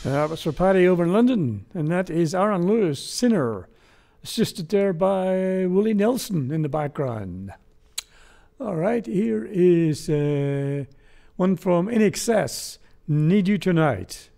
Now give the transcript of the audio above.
That was for Paddy over in London, and that is Aaron Lewis, Sinner, assisted there by Willie Nelson in the background. All right, here is one from INXS, Need You Tonight.